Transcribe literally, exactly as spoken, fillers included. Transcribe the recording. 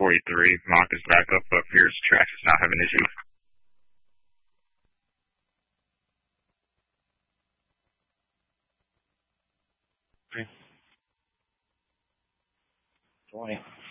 forty-three. Mock is back up, but Fierce Tracks is not having issues. Okay. twenty.